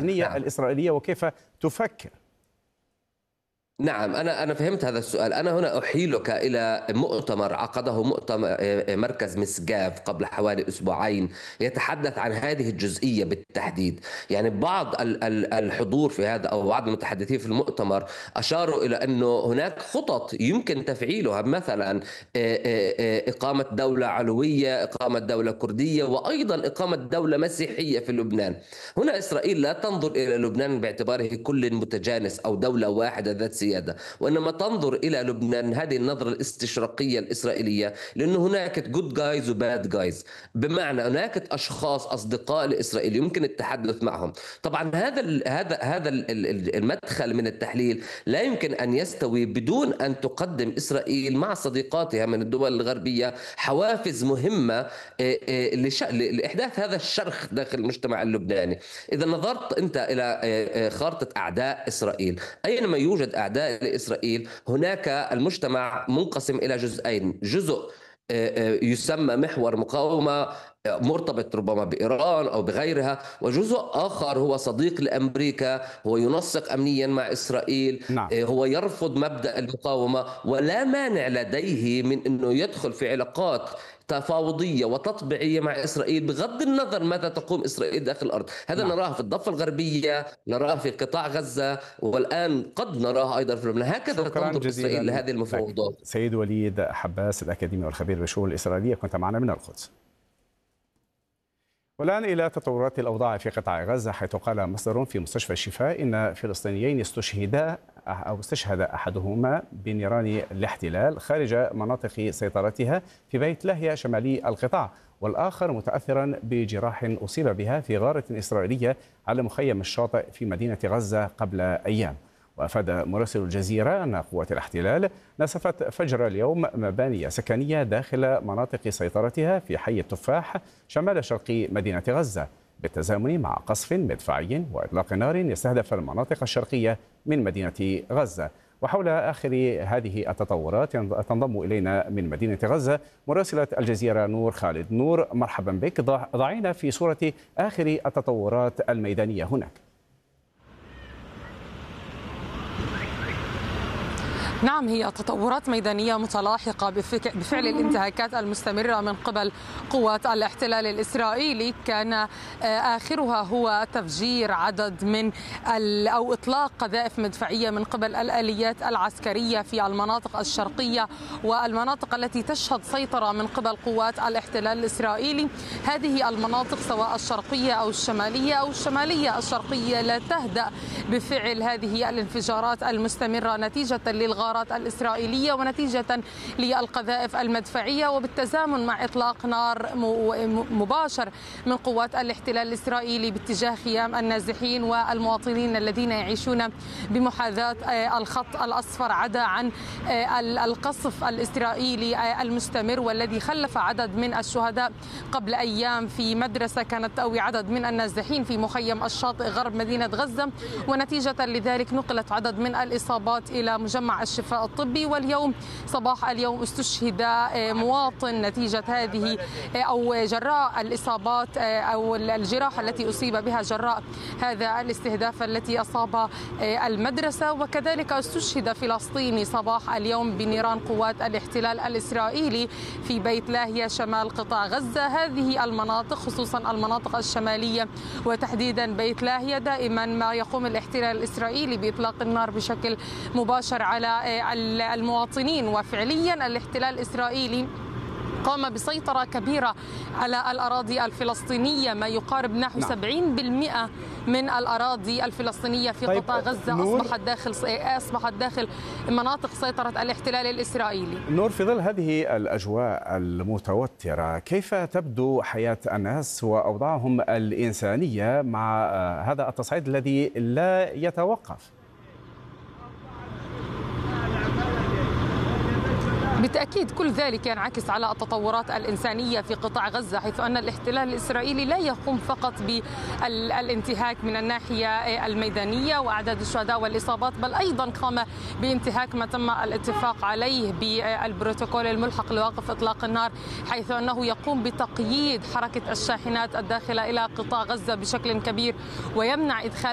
الذهنية الإسرائيلية وكيف تفكر؟ نعم، أنا فهمت هذا السؤال. أنا هنا أحيلك إلى مؤتمر عقده مؤتمر مركز مسقاف قبل حوالي أسبوعين، يتحدث عن هذه الجزئية بالتحديد. يعني بعض الحضور في هذا أو بعض المتحدثين في المؤتمر أشاروا إلى أنه هناك خطط يمكن تفعيلها، مثلا إقامة دولة علوية، إقامة دولة كردية، وأيضا إقامة دولة مسيحية في لبنان. هنا إسرائيل لا تنظر إلى لبنان باعتباره كل متجانس أو دولة واحدة ذات سيادة، وإنما تنظر إلى لبنان هذه النظرة الاستشراقية الإسرائيلية، لأنه هناك جود جايز وباد جايز، بمعنى هناك أشخاص أصدقاء لإسرائيل يمكن التحدث معهم. طبعا هذا المدخل من التحليل لا يمكن أن يستوي بدون أن تقدم إسرائيل مع صديقاتها من الدول الغربية حوافز مهمة لإحداث هذا الشرخ داخل المجتمع اللبناني. إذا نظرت أنت إلى خارطة أعداء إسرائيل، أينما يوجد أعداء لإسرائيل هناك المجتمع منقسم إلى جزئين: جزء يسمى محور مقاومة مرتبط ربما بإيران أو بغيرها، وجزء آخر هو صديق لأمريكا، هو ينسق أمنيا مع إسرائيل، نعم. هو يرفض مبدأ المقاومة، ولا مانع لديه من أنه يدخل في علاقات تفاوضية وتطبيعية مع إسرائيل بغض النظر ماذا تقوم إسرائيل داخل الأرض. هذا نعم. نراه في الضفة الغربية، نراه في قطاع غزة، والآن قد نراه أيضا في لبنان. هكذا شكرا تنظر إسرائيل جزيلا لهذه المفاوضات. سيد وليد حباس الأكاديمي والخبير بالشؤون الإسرائيلية، كنت معنا من القدس. والآن إلى تطورات الأوضاع في قطاع غزة، حيث قال مصدر في مستشفى الشفاء إن فلسطينيين استشهد أحدهما بنيران الاحتلال خارج مناطق سيطرتها في بيت لاهيا شمالي القطاع، والآخر متأثرا بجراح أصيب بها في غارة إسرائيلية على مخيم الشاطئ في مدينة غزة قبل أيام. وأفاد مراسل الجزيرة أن قوات الاحتلال نسفت فجر اليوم مباني سكنية داخل مناطق سيطرتها في حي التفاح شمال شرق مدينة غزة، بالتزامن مع قصف مدفعي وإطلاق نار يستهدف المناطق الشرقية من مدينة غزة. وحول آخر هذه التطورات تنضم إلينا من مدينة غزة مراسلة الجزيرة نور خالد. نور، مرحبا بك، ضعينا في صورة آخر التطورات الميدانية هناك. نعم، هي تطورات ميدانية متلاحقة بفعل الانتهاكات المستمرة من قبل قوات الاحتلال الإسرائيلي. كان آخرها هو تفجير عدد من أو إطلاق قذائف مدفعية من قبل الآليات العسكرية في المناطق الشرقية والمناطق التي تشهد سيطرة من قبل قوات الاحتلال الإسرائيلي. هذه المناطق سواء الشرقية أو الشمالية الشرقية لا تهدأ بفعل هذه الانفجارات المستمرة نتيجة للغارات الإسرائيلية ونتيجة للقذائف المدفعية، وبالتزامن مع إطلاق نار مباشر من قوات الاحتلال الإسرائيلي باتجاه خيام النازحين والمواطنين الذين يعيشون بمحاذاة الخط الأصفر، عدا عن القصف الإسرائيلي المستمر والذي خلف عدد من الشهداء قبل أيام في مدرسة كانت تأوي عدد من النازحين في مخيم الشاطئ غرب مدينة غزة، ونتيجة لذلك نقلت عدد من الإصابات إلى مجمع الشفاء الطبي. واليوم صباح اليوم استشهد مواطن نتيجة هذه أو جراء الإصابات أو الجراحة التي أصيب بها جراء هذا الاستهداف التي أصاب المدرسة. وكذلك استشهد فلسطيني صباح اليوم بنيران قوات الاحتلال الإسرائيلي في بيت لاهيا شمال قطاع غزة. هذه المناطق خصوصا المناطق الشمالية وتحديدا بيت لاهيا دائما ما يقوم الاحتلال الإسرائيلي بإطلاق النار بشكل مباشر على المواطنين، وفعليا الاحتلال الإسرائيلي قام بسيطرة كبيرة على الأراضي الفلسطينية، ما يقارب نحو 70% من الأراضي الفلسطينية في قطاع غزة أصبحت داخل مناطق سيطرة الاحتلال الإسرائيلي. نور، في ظل هذه الأجواء المتوترة كيف تبدو حياة الناس وأوضاعهم الإنسانية مع هذا التصعيد الذي لا يتوقف؟ بالتأكيد كل ذلك ينعكس على التطورات الإنسانية في قطاع غزة، حيث أن الاحتلال الإسرائيلي لا يقوم فقط بالانتهاك من الناحية الميدانية وأعداد الشهداء والإصابات، بل أيضا قام بانتهاك ما تم الاتفاق عليه بالبروتوكول الملحق لوقف إطلاق النار، حيث أنه يقوم بتقييد حركة الشاحنات الداخلة إلى قطاع غزة بشكل كبير ويمنع إدخال